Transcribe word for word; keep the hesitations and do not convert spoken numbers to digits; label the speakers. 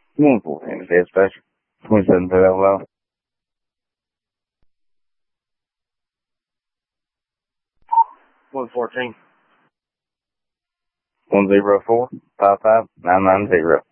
Speaker 1: one fourteen, dispatcher. twenty-seven to L L.
Speaker 2: one fourteen.
Speaker 1: one zero four, five five, nine nine zero.